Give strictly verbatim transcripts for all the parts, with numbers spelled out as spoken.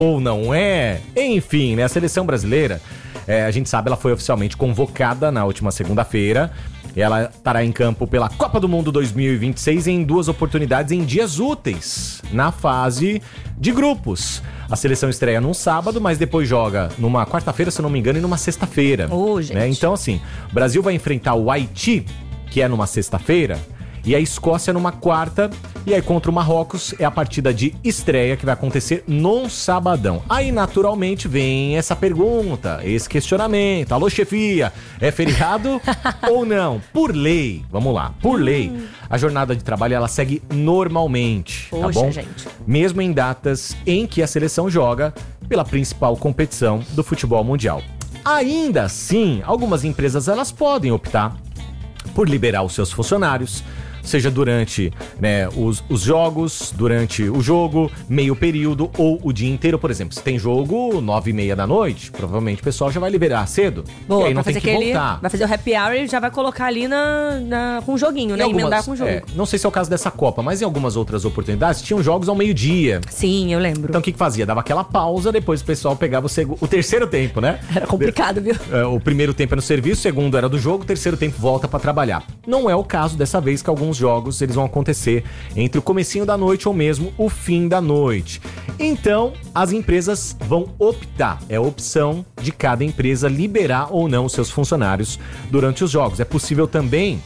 ou não é? Enfim, né? A seleção brasileira, é, a gente sabe, ela foi oficialmente convocada na última segunda-feira. Ela estará em campo pela Copa do Mundo dois mil e vinte e seis em duas oportunidades em dias úteis, na fase de grupos. A seleção estreia num sábado, mas depois joga numa quarta-feira, se eu não me engano, e numa sexta-feira. Ô, gente. Né? Então, assim, o Brasil vai enfrentar o Haiti, que é numa sexta-feira, e a Escócia numa quarta, e aí contra o Marrocos é a partida de estreia que vai acontecer num sabadão. Aí naturalmente vem essa pergunta, esse questionamento. Alô, chefia, é feriado ou não? Por lei, vamos lá, por hum. lei, a jornada de trabalho ela segue normalmente, Poxa, tá bom? Gente. Mesmo em datas em que a seleção joga pela principal competição do futebol mundial. Ainda assim, algumas empresas elas podem optar por liberar os seus funcionários, seja durante, né, os, os jogos, durante o jogo, meio período ou o dia inteiro. Por exemplo, se tem jogo nove e meia da noite, provavelmente o pessoal já vai liberar cedo. Boa, e aí não vai tem fazer que aquele, voltar. Vai fazer o happy hour e já vai colocar ali na, na, com o joguinho, né? Algumas, emendar com o jogo. É, não sei se é o caso dessa Copa, mas em algumas outras oportunidades tinham jogos ao meio-dia. Sim, eu lembro. Então o que que fazia? Dava aquela pausa, depois o pessoal pegava o, seg- o terceiro tempo, né? Era complicado, viu? É, o primeiro tempo é no serviço, o segundo era do jogo, o terceiro tempo volta pra trabalhar. Não é o caso dessa vez, que alguns jogos eles vão acontecer entre o comecinho da noite ou mesmo o fim da noite. Então, as empresas vão optar, é a opção de cada empresa liberar ou não os seus funcionários durante os jogos. É possível também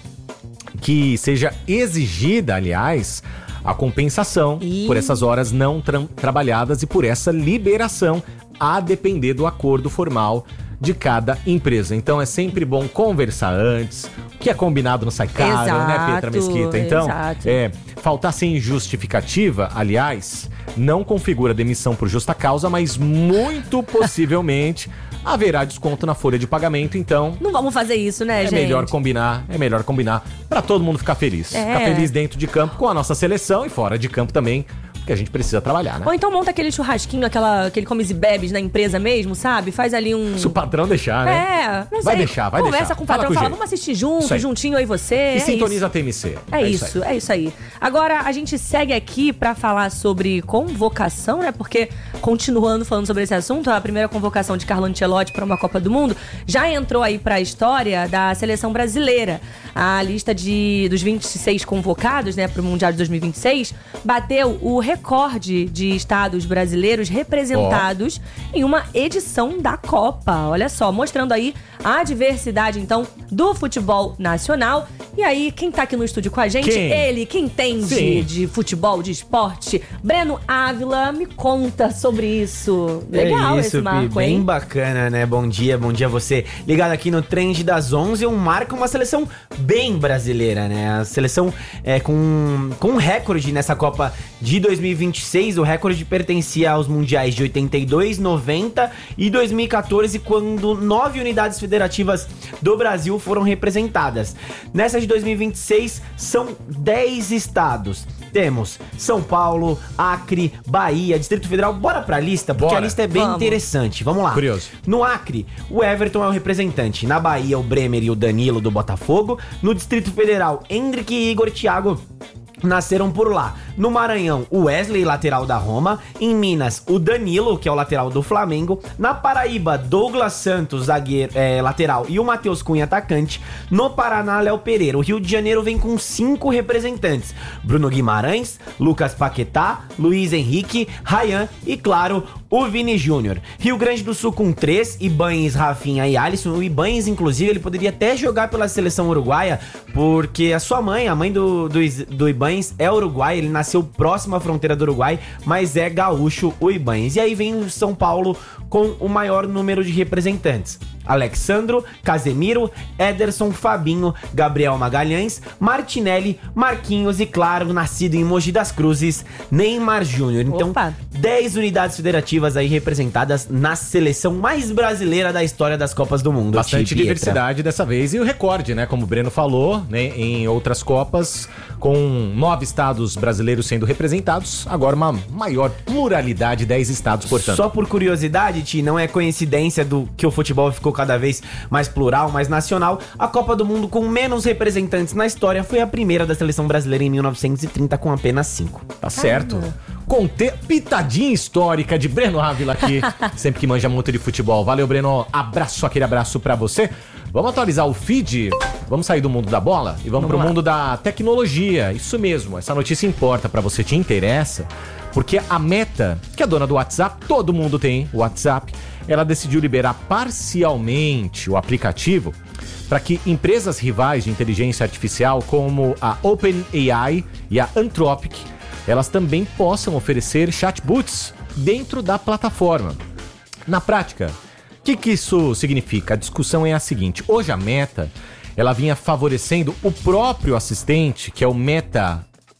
que seja exigida, aliás, a compensação e... por essas horas não tra- trabalhadas e por essa liberação, a depender do acordo formal de cada empresa. Então é sempre bom conversar antes. O que é combinado não sai caro, exato, né, Petra Mesquita? Então, exato. é, faltar sem justificativa, aliás, não configura demissão por justa causa, mas muito possivelmente haverá desconto na folha de pagamento. Então, não vamos fazer isso, né, é gente? É melhor combinar, é melhor combinar pra todo mundo ficar feliz. É. Ficar feliz dentro de campo com a nossa seleção e fora de campo também, porque a gente precisa trabalhar, né? Ou então monta aquele churrasquinho, aquela, aquele comes e bebes na empresa mesmo, sabe? Faz ali um... Se o patrão deixar, né? É, não sei. Vai deixar, vai Conversa deixar. com o Fala patrão, com fala, jeito. vamos assistir junto, Isso aí. juntinho aí você. E é sintoniza isso. a T M C. É, É isso, isso aí. é isso aí. Agora, a gente segue aqui pra falar sobre convocação, né? Porque, continuando falando sobre esse assunto, a primeira convocação de Carlo Ancelotti pra uma Copa do Mundo já entrou aí pra história da seleção brasileira. A lista de, dos vinte e seis convocados, né, pro Mundial de dois mil e vinte e seis, bateu o recorde de estados brasileiros representados oh. em uma edição da Copa. Olha só, mostrando aí a diversidade, então, do futebol nacional. E aí, quem tá aqui no estúdio com a gente? Quem? Ele, que entende Sim. de futebol, de esporte. Breno Ávila, me conta sobre isso. Legal é isso, esse marco, Pi, bem hein? bacana, né? Bom dia, bom dia a você. Ligado aqui no Trend das onze, um marco, uma seleção bem brasileira, né? A seleção é, com, com um recorde nessa Copa de dois mil e vinte e seis. O recorde pertencia aos mundiais de oitenta e dois, noventa e dois mil e quatorze, quando nove unidades federativas do Brasil foram representadas. Nessa de dois mil e vinte e seis, são dez estados. Temos São Paulo, Acre, Bahia, Distrito Federal. Bora pra lista, porque Bora. a lista é bem Vamos. interessante. Vamos lá. Curioso. No Acre, o Everton é o representante. Na Bahia, o Bremer e o Danilo do Botafogo. No Distrito Federal, Hendrick e Igor Thiago nasceram por lá. No Maranhão, o Wesley, lateral da Roma. Em Minas, o Danilo, que é o lateral do Flamengo. Na Paraíba, Douglas Santos, zagueiro, é, lateral, e o Matheus Cunha, atacante. No Paraná, Léo Pereira. O Rio de Janeiro vem com cinco representantes: Bruno Guimarães, Lucas Paquetá, Luiz Henrique, Ryan e, claro, o Vini Júnior. Rio Grande do Sul com três: Ibanes, Rafinha e Alisson. O Ibanes, inclusive, ele poderia até jogar pela seleção uruguaia, porque a sua mãe, a mãe do, do, do Ibanes, é uruguaia. Ele nasceu próximo à fronteira do Uruguai, mas é gaúcho o Ibanes. E aí vem o São Paulo com o maior número de representantes: Alexandro, Casemiro, Ederson, Fabinho, Gabriel Magalhães, Martinelli, Marquinhos e, claro, nascido em Mogi das Cruzes, Neymar Júnior. Então, Opa. dez unidades federativas aí representadas na seleção mais brasileira da história das Copas do Mundo. Bastante Pietra. diversidade dessa vez e o recorde, né? Como o Breno falou, né? Em outras Copas, com nove estados brasileiros sendo representados, agora uma maior pluralidade, dez estados, portanto. Só por curiosidade, Ti, não é coincidência do que o futebol ficou cada vez mais plural, mais nacional. A Copa do Mundo com menos representantes na história foi a primeira da seleção brasileira em mil novecentos e trinta, com apenas cinco. Tá certo. conte... pitadinha histórica de Breno Ávila aqui, sempre que manja muito de futebol. Valeu, Breno. Abraço, aquele abraço pra você. Vamos atualizar o feed? Vamos sair do mundo da bola e vamos, vamos pro lá. Mundo da tecnologia. Isso mesmo, essa notícia importa pra você, te interessa, porque a Meta, que é dona do WhatsApp, todo mundo tem o WhatsApp, ela decidiu liberar parcialmente o aplicativo para que empresas rivais de inteligência artificial como a OpenAI e a Anthropic, elas também possam oferecer chatbots dentro da plataforma. Na prática, o que, que isso significa? A discussão é a seguinte: hoje a Meta, ela vinha favorecendo o próprio assistente, que é o Meta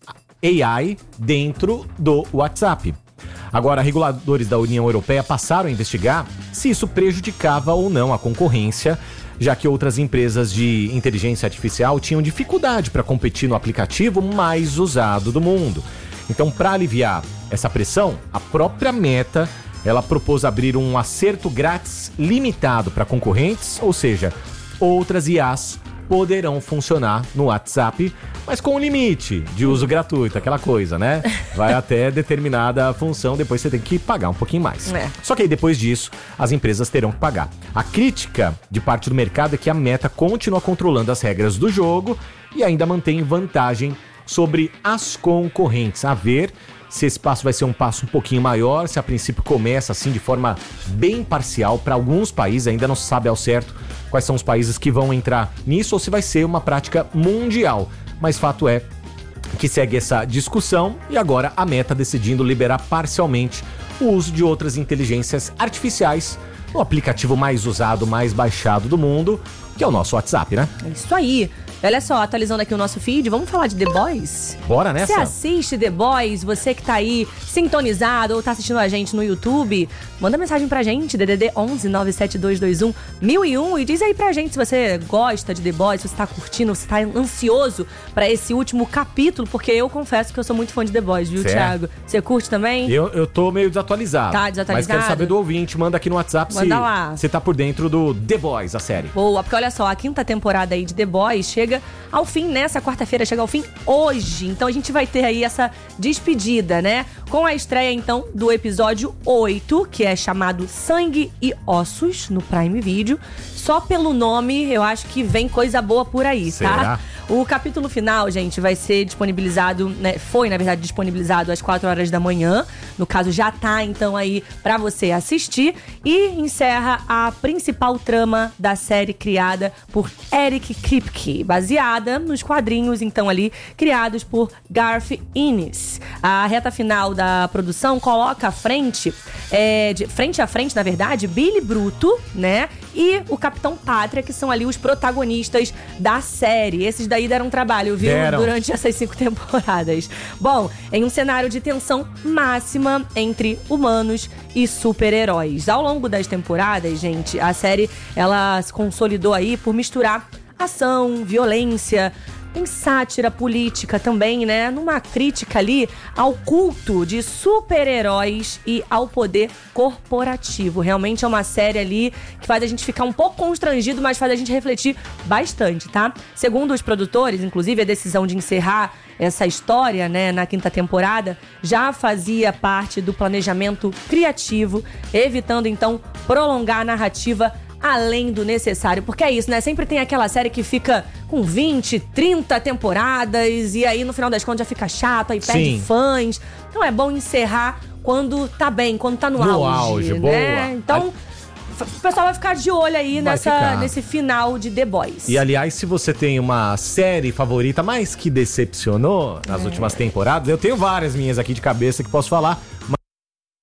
A I, dentro do WhatsApp. Agora, reguladores da União Europeia passaram a investigar se isso prejudicava ou não a concorrência, já que outras empresas de inteligência artificial tinham dificuldade para competir no aplicativo mais usado do mundo. Então, para aliviar essa pressão, a própria Meta, ela propôs abrir um acerto grátis limitado para concorrentes, ou seja, outras I As poderão funcionar no WhatsApp, mas com um limite de uso gratuito, aquela coisa, né? Vai até determinada função, depois você tem que pagar um pouquinho mais. É. Só que aí depois disso, as empresas terão que pagar. A crítica de parte do mercado é que a Meta continua controlando as regras do jogo e ainda mantém vantagem sobre as concorrentes. A ver se esse passo vai ser um passo um pouquinho maior, se a princípio começa assim de forma bem parcial para alguns países, ainda não se sabe ao certo quais são os países que vão entrar nisso ou se vai ser uma prática mundial. Mas fato é que segue essa discussão e agora a Meta decidindo liberar parcialmente o uso de outras inteligências artificiais no aplicativo mais usado, mais baixado do mundo, que é o nosso WhatsApp, né? É isso aí. Olha só, atualizando aqui o nosso feed, vamos falar de The Boys? Bora nessa? Você assiste The Boys, você que tá aí sintonizado ou tá assistindo a gente no YouTube, manda mensagem pra gente, D D D onze nove sete dois dois um mil e um, e diz aí pra gente se você gosta de The Boys, se você tá curtindo, se tá ansioso pra esse último capítulo, porque eu confesso que eu sou muito fã de The Boys, viu, certo. Thiago? Você curte também? Eu, eu tô meio desatualizado. Tá desatualizado? Mas quero saber do ouvinte, manda aqui no WhatsApp manda se lá. você tá por dentro do The Boys, a série. Boa, porque olha só, a quinta temporada aí de The Boys chega ao fim nessa quarta-feira, chega ao fim hoje. Então a gente vai ter aí essa despedida, né? Com a estreia, então, do episódio oito, que é chamado Sangue e Ossos, no Prime Video. Só pelo nome, eu acho que vem coisa boa por aí, Será? tá? O capítulo final, gente, vai ser disponibilizado, né? Foi, na verdade, disponibilizado às quatro horas da manhã. No caso, já tá, então, aí pra você assistir. E encerra a principal trama da série criada por Eric Kripke, baseada nos quadrinhos, então, ali, criados por Garth Ennis. A reta final da produção coloca à frente, é, de, frente a frente, na verdade, Billy Bruto, né? E o Capitão Pátria, que são ali os protagonistas da série. Esses daí deram trabalho, viu? Deram. Durante essas cinco temporadas. Bom, em um cenário de tensão máxima entre humanos e super-heróis. Ao longo das temporadas, gente, a série, ela se consolidou aí por misturar ação, violência, tem sátira política também, né? Numa crítica ali ao culto de super-heróis e ao poder corporativo. Realmente é uma série ali que faz a gente ficar um pouco constrangido, mas faz a gente refletir bastante, tá? Segundo os produtores, inclusive, a decisão de encerrar essa história, né, na quinta temporada, já fazia parte do planejamento criativo, evitando, então, prolongar a narrativa além do necessário, porque é isso, né? Sempre tem aquela série que fica com vinte, trinta temporadas e aí no final das contas já fica chato, aí perde Sim. fãs. Então é bom encerrar quando tá bem, quando tá no, No auge, auge, né? boa. Então o pessoal vai ficar de olho aí nessa, ficar. nesse final de The Boys. E aliás, se você tem uma série favorita, mas que decepcionou nas é. últimas temporadas, eu tenho várias minhas aqui de cabeça que posso falar, mas